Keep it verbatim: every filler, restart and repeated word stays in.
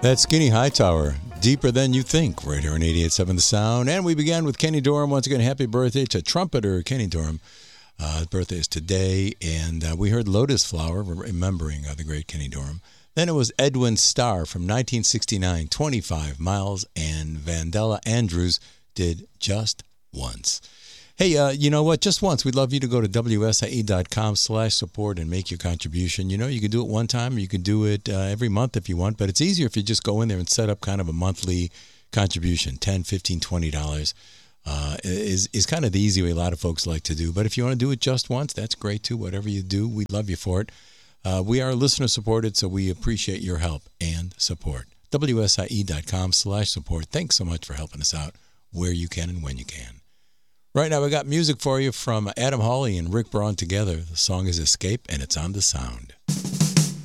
That's Skinny Hightower, Deeper Than You Think, right here on eighty-eight point seven The Sound. And we began with Kenny Dorham. Once again, happy birthday to trumpeter Kenny Dorham. Uh, his birthday is today, and uh, we heard Lotus Flower, remembering uh, the great Kenny Dorham. Then it was Edwin Starr from nineteen sixty-nine, twenty-five miles, and Vandella Andrews did Just Once. Hey, uh, you know what? Just once, we'd love you to go to W S I E dot com slash support and make your contribution. You know, you can do it one time, or you can do it uh, every month if you want, but it's easier if you just go in there and set up kind of a monthly contribution, ten dollars, fifteen dollars, twenty dollars. Uh, is is kind of the easy way a lot of folks like to do. But if you want to do it just once, that's great too. Whatever you do, we love you for it. Uh, we are listener supported, so we appreciate your help and support. W S I E dot com slash support. Thanks so much for helping us out where you can and when you can. Right now, we got music for you from Adam Hawley and Rick Braun together. The song is Escape, and it's on The Sound.